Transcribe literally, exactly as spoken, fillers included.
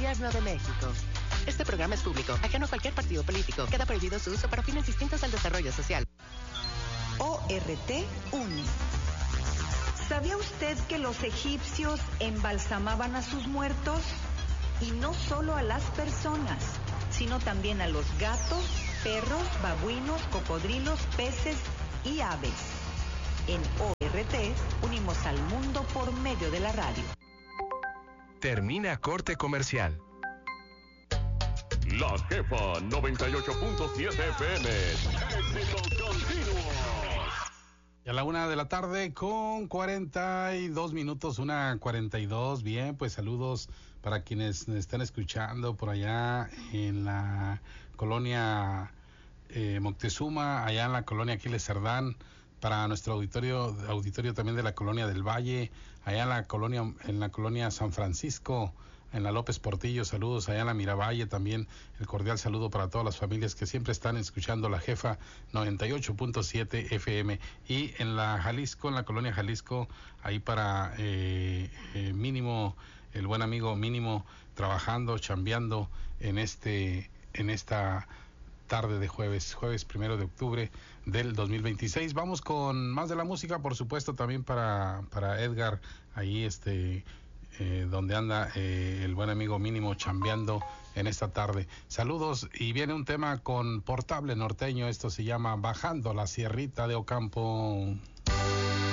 Gobierno de México. Este programa es público, ajeno a cualquier partido político. Queda prohibido su uso para fines distintos al desarrollo social. O R T une. ¿Sabía usted que los egipcios embalsamaban a sus muertos? Y no solo a las personas, sino también a los gatos, perros, babuinos, cocodrilos, peces y aves. En O R T unimos al mundo por medio de la radio. Termina corte comercial. La Jefa noventa y ocho punto siete F M. Éxitos continuos. Y a la una de la tarde con cuarenta y dos minutos, una cuarenta y dos. Bien, pues saludos para quienes están escuchando por allá en la colonia eh, Moctezuma, allá en la colonia Aquiles Cerdán, para nuestro auditorio, auditorio también de la colonia del Valle, allá en la colonia, en la colonia San Francisco, en la López Portillo, saludos allá en la Miravalle también, el cordial saludo para todas las familias que siempre están escuchando la Jefa noventa y ocho punto siete F M, y en la Jalisco, en la colonia Jalisco, ahí para eh, eh, Mínimo, el buen amigo Mínimo, trabajando, chambeando en este, en esta tarde de jueves, jueves primero de octubre del dos mil veintiséis. Vamos con más de la música, por supuesto, también para, para Edgar, ahí este... Eh, donde anda eh, el buen amigo Mínimo chambeando en esta tarde. Saludos, y viene un tema con Portable Norteño, esto se llama Bajando la Sierrita de Ocampo.